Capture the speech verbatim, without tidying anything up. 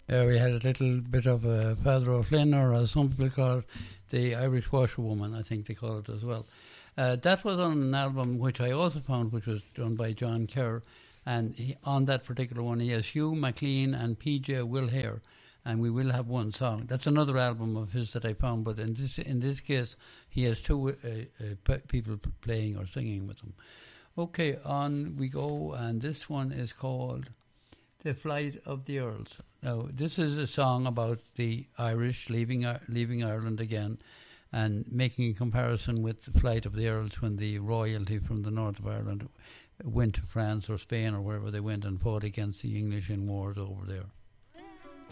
Uh, we had a little bit of a Father O'Flynn, or as some people call it, the Irish washerwoman, I think they call it as well. Uh, that was on an album which I also found, which was done by John Kerr. And he, on that particular one, he has Hugh MacLean and P J Will Hare. And we will have one song. That's another album of his that I found, but in this in this case, he has two uh, uh, p- people p- playing or singing with him. Okay, on we go, and this one is called "The Flight of the Earls." Now, this is a song about the Irish leaving leaving Ireland again, and making a comparison with the flight of the Earls when the royalty from the north of Ireland went to France or Spain or wherever they went and fought against the English in wars over there.